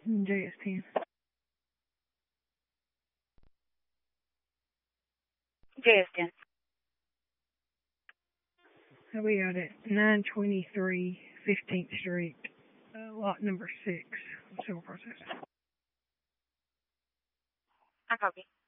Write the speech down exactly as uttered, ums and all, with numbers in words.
J S ten. J S ten. I'll be out at nine twenty-three fifteenth Street, uh, lot number six, civil process. I copy.